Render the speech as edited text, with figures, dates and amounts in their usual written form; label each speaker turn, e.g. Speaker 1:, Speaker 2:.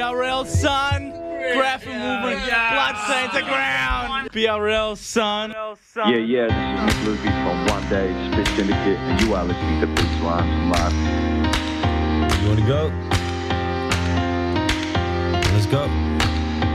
Speaker 1: BRL, son. Graphic movement. Blood stains the ground. BRL, son.
Speaker 2: Yeah, this is Nick Luby from One Day Spit Syndicate, and you are listening to Beats Rhymes Live.
Speaker 3: You wanna go? Let's go.